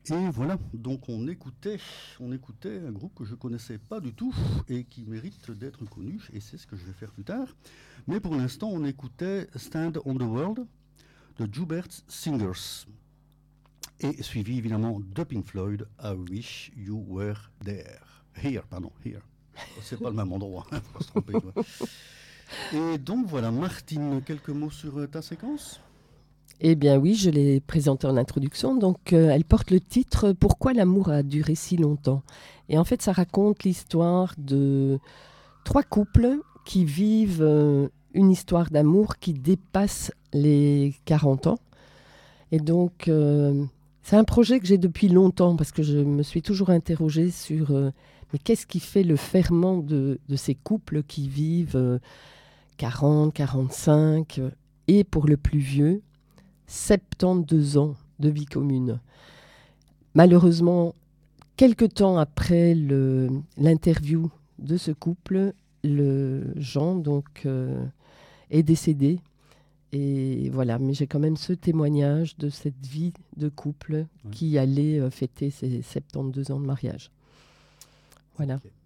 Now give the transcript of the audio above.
Et voilà, donc on écoutait un groupe que je connaissais pas du tout et qui mérite d'être connu, et c'est ce que je vais faire plus tard. Mais pour l'instant, on écoutait Stand on the World de Joubert Singers, et suivi évidemment de Pink Floyd, I Wish You Were There. Here. C'est pas le même endroit, faut pas se tromper, quoi. Et donc voilà, Martine, quelques mots sur ta séquence? Eh bien oui, je l'ai présentée en introduction. Donc, elle porte le titre Pourquoi l'amour a duré si longtemps. Et en fait, ça raconte l'histoire de 3 couples qui vivent une histoire d'amour qui dépasse les 40 ans. Et donc, c'est un projet que j'ai depuis longtemps parce que je me suis toujours interrogée sur mais qu'est-ce qui fait le ferment de ces couples qui vivent 40, 45 et pour le plus vieux, 72 ans de vie commune. Malheureusement, quelque temps après l'interview de ce couple, Jean donc, est décédé. Et voilà, mais j'ai quand même ce témoignage de cette vie de couple qui allait fêter ses 72 ans de mariage. Voilà. Okay.